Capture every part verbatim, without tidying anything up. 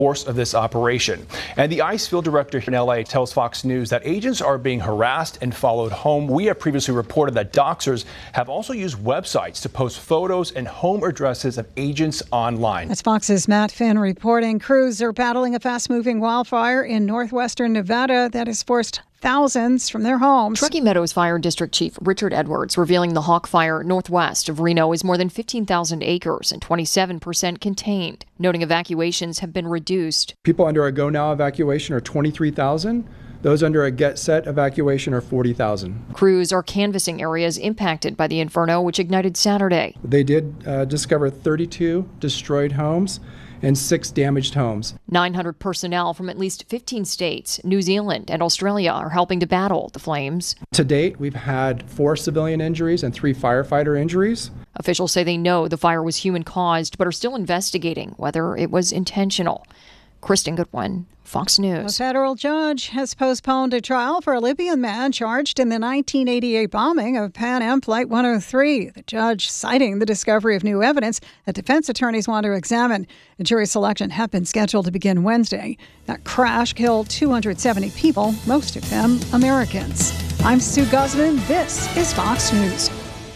course of this operation. And the ICE field director here in L A tells Fox News that agents are being harassed and followed home. We have previously reported that doxers have also used websites to post photos and home addresses of agents online. That's Fox's Matt Finn reporting. Crews are battling a fast-moving wildfire in northwestern Nevada that has forced thousands from their homes. Truckee Meadows Fire District Chief Richard Edwards revealing the Hawk Fire northwest of Reno is more than fifteen thousand acres and twenty-seven percent contained, noting evacuations have been reduced. People under a Go Now evacuation are twenty-three thousand. Those under a Get Set evacuation are forty thousand. Crews are canvassing areas impacted by the inferno, which ignited Saturday. They did uh, discover thirty-two destroyed homes and six damaged homes. nine hundred personnel from at least fifteen states, New Zealand, and Australia are helping to battle the flames. To date, we've had four civilian injuries and three firefighter injuries. Officials say they know the fire was human-caused, but are still investigating whether it was intentional. Kristen Goodwin, Fox News. A federal judge has postponed a trial for a Libyan man charged in the nineteen eighty-eight bombing of Pan Am Flight one oh three. The judge citing the discovery of new evidence that defense attorneys want to examine. The jury selection had been scheduled to begin Wednesday. That crash killed two hundred seventy people, most of them Americans. I'm Sue Guzman. This is Fox News.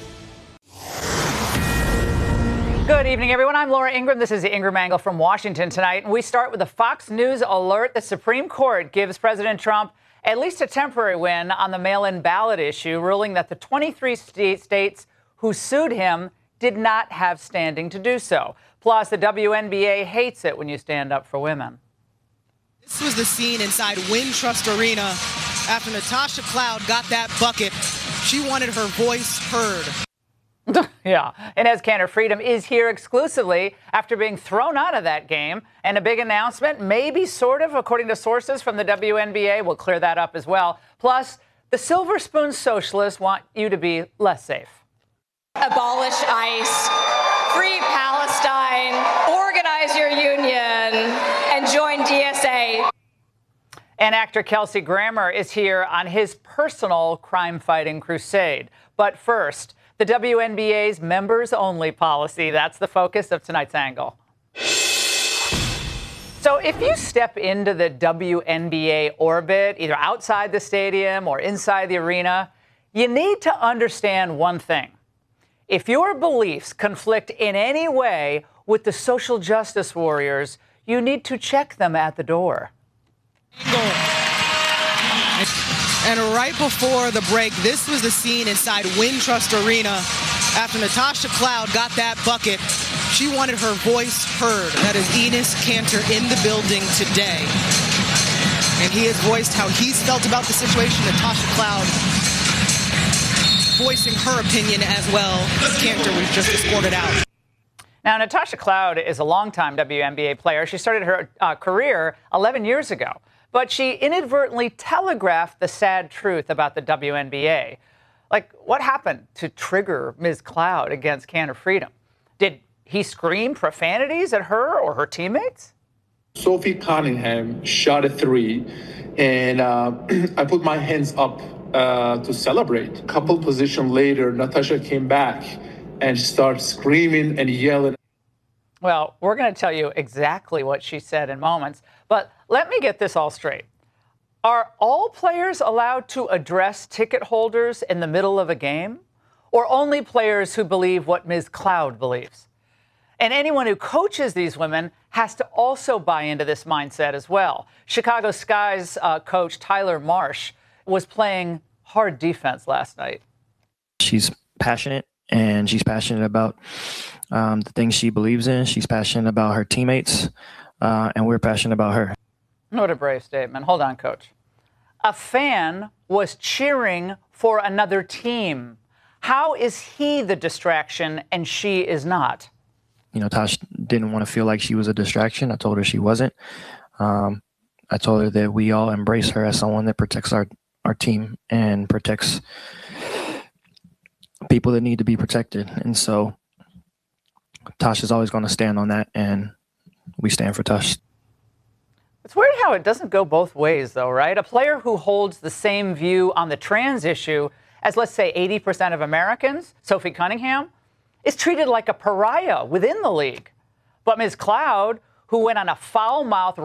Good evening, everyone. I'm Laura Ingram. This is the Ingram Angle from Washington tonight. And we start with a Fox News alert. The Supreme Court gives President Trump at least a temporary win on the mail-in ballot issue, ruling that the twenty-three states who sued him did not have standing to do so. Plus, the W N B A hates it when you stand up for women. This was the scene inside Wintrust Arena after Natasha Cloud got that bucket. She wanted her voice heard. Yeah, Inez Cantor Freedom is here exclusively after being thrown out of that game. And a big announcement, maybe sort of, according to sources from the W N B A. We'll clear that up as well. Plus, the Silver Spoon Socialists want you to be less safe. Abolish ICE, free Palestine, organize your union, and join D S A. And actor Kelsey Grammer is here on his personal crime-fighting crusade. But first, the W N B A's members-only policy. That's the focus of tonight's angle. So if you step into the W N B A orbit, either outside the stadium or inside the arena, you need to understand one thing. If your beliefs conflict in any way with the social justice warriors, you need to check them at the door. And right before the break, this was the scene inside Wintrust Arena after Natasha Cloud got that bucket. She wanted her voice heard. That is Enes Kanter in the building today. And he has voiced how he's felt about the situation. Natasha Cloud voicing her opinion as well. Kanter was just escorted out. Now, Natasha Cloud is a longtime W N B A player. She started her uh, career eleven years ago. But she inadvertently telegraphed the sad truth about the W N B A. Like, what happened to trigger Miz Cloud against Cantor Freedom? Did he scream profanities at her or her teammates? Sophie Cunningham shot a three, and uh, I put my hands up uh, to celebrate. A couple position later, Natasha came back and started screaming and yelling. Well, we're going to tell you exactly what she said in moments, but let me get this all straight. Are all players allowed to address ticket holders in the middle of a game, or only players who believe what Miz Cloud believes? And anyone who coaches these women has to also buy into this mindset as well. Chicago Sky's uh, coach Tyler Marsh was playing hard defense last night. She's passionate, and she's passionate about um, the things she believes in. She's passionate about her teammates, uh, and we're passionate about her. What a brave statement. Hold on, Coach. A fan was cheering for another team. How is he the distraction and she is not? You know, Tosh didn't want to feel like she was a distraction. I told her she wasn't. Um, I told her that we all embrace her as someone that protects our, our team and protects people that need to be protected. And so Tosh is always going to stand on that, and we stand for Tosh. It's weird how it doesn't go both ways, though, right? A player who holds the same view on the trans issue as, let's say, eighty percent of Americans, Sophie Cunningham, is treated like a pariah within the league. But Miz Cloud, who went on a foul-mouthed